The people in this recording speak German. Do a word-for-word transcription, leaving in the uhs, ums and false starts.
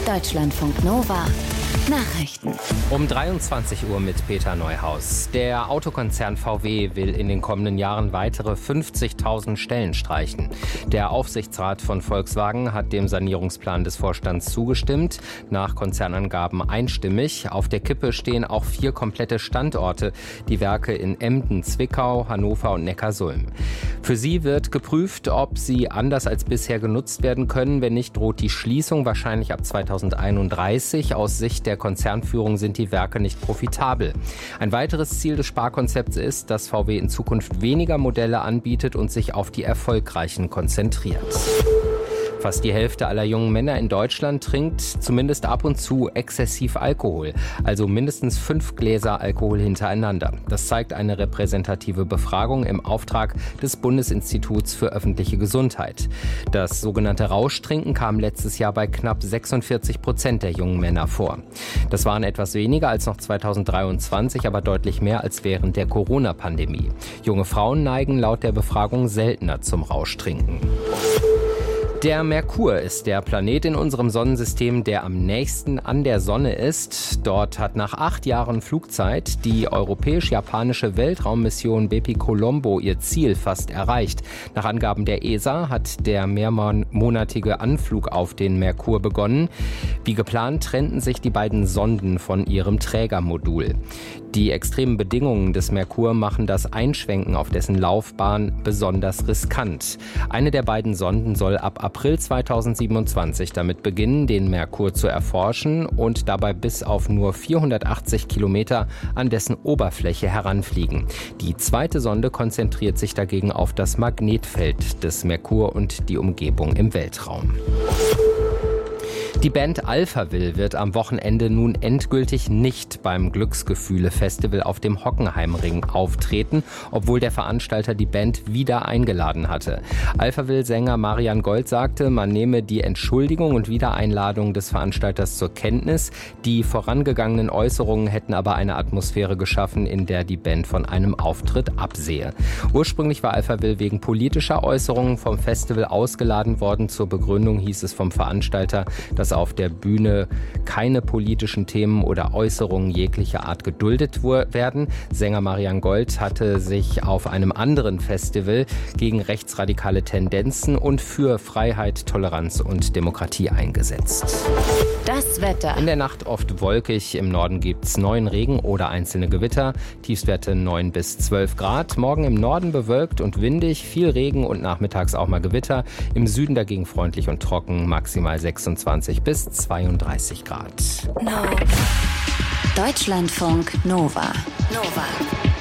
Deutschlandfunk Nova Nachrichten. Um dreiundzwanzig Uhr mit Peter Neuhaus. Der Autokonzern V W will in den kommenden Jahren weitere fünfzigtausend Stellen streichen. Der Aufsichtsrat von Volkswagen hat dem Sanierungsplan des Vorstands zugestimmt, nach Konzernangaben einstimmig. Auf der Kippe stehen auch vier komplette Standorte, die Werke in Emden, Zwickau, Hannover und Neckarsulm. Für sie wird geprüft, ob sie anders als bisher genutzt werden können. Wenn nicht, droht die Schließung wahrscheinlich ab zweitausendeinunddreißig. Aus Sicht der Konzernführung sind die Werke nicht profitabel. Ein weiteres Ziel des Sparkonzepts ist, dass V W in Zukunft weniger Modelle anbietet und sich auf die erfolgreichen konzentriert. Fast die Hälfte aller jungen Männer in Deutschland trinkt zumindest ab und zu exzessiv Alkohol, also mindestens fünf Gläser Alkohol hintereinander. Das zeigt eine repräsentative Befragung im Auftrag des Bundesinstituts für öffentliche Gesundheit. Das sogenannte Rauschtrinken kam letztes Jahr bei knapp sechsundvierzig Prozent der jungen Männer vor. Das waren etwas weniger als noch zweitausenddreiundzwanzig, aber deutlich mehr als während der Corona-Pandemie. Junge Frauen neigen laut der Befragung seltener zum Rauschtrinken. Der Merkur ist der Planet in unserem Sonnensystem, der am nächsten an der Sonne ist. Dort hat nach acht Jahren Flugzeit die europäisch-japanische Weltraummission Bepi-Colombo ihr Ziel fast erreicht. Nach Angaben der E S A hat der mehrmonatige Anflug auf den Merkur begonnen. Wie geplant trennten sich die beiden Sonden von ihrem Trägermodul. Die extremen Bedingungen des Merkur machen das Einschwenken auf dessen Laufbahn besonders riskant. Eine der beiden Sonden soll ab April zweitausendsiebenundzwanzig damit beginnen, den Merkur zu erforschen und dabei bis auf nur vierhundertachtzig Kilometer an dessen Oberfläche heranfliegen. Die zweite Sonde konzentriert sich dagegen auf das Magnetfeld des Merkur und die Umgebung im Weltraum. Die Band Alphaville wird am Wochenende nun endgültig nicht beim Glücksgefühle-Festival auf dem Hockenheimring auftreten, obwohl der Veranstalter die Band wieder eingeladen hatte. Alphaville-Sänger Marian Gold sagte, man nehme die Entschuldigung und Wiedereinladung des Veranstalters zur Kenntnis. Die vorangegangenen Äußerungen hätten aber eine Atmosphäre geschaffen, in der die Band von einem Auftritt absehe. Ursprünglich war Alphaville wegen politischer Äußerungen vom Festival ausgeladen worden. Zur Begründung hieß es vom Veranstalter, dass auf der Bühne keine politischen Themen oder Äußerungen jeglicher Art geduldet werden. Sänger Marian Gold hatte sich auf einem anderen Festival gegen rechtsradikale Tendenzen und für Freiheit, Toleranz und Demokratie eingesetzt. Das Wetter. In der Nacht oft wolkig, im Norden gibt's neuen Regen oder einzelne Gewitter, Tiefstwerte neun bis zwölf Grad. Morgen im Norden bewölkt und windig, viel Regen und nachmittags auch mal Gewitter. Im Süden dagegen freundlich und trocken, maximal sechsundzwanzig bis zweiunddreißig Grad. No. Deutschlandfunk Nova. Nova.